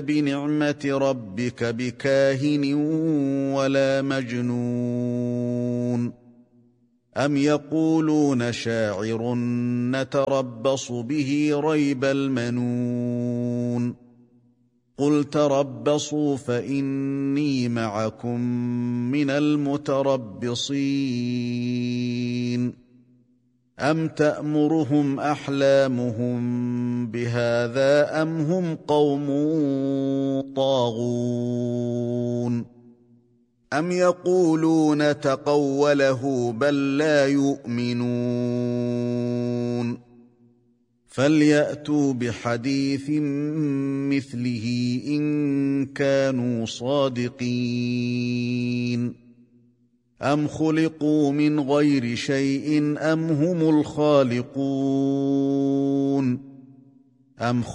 بنعمة ربك بكاهن ولا مجنون أم يقولون شاعر نتربص به ريب المنون قل تربصوا فإني معكم من المتربصين أم تأمرهم أحلامهم بهذا أم هم قوم طاغون أم يقولون تقوله بل لا يؤمنون فليأتوا بحديث مثله إن كانوا صادقين أم خلقوا من غير شيء أم هم الخالقون